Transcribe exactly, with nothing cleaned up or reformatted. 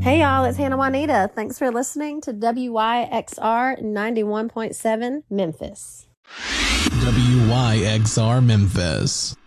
Hey, y'all, it's Hannah Juanita. Thanks for listening to W Y X R ninety-one point seven Memphis. W Y X R Memphis.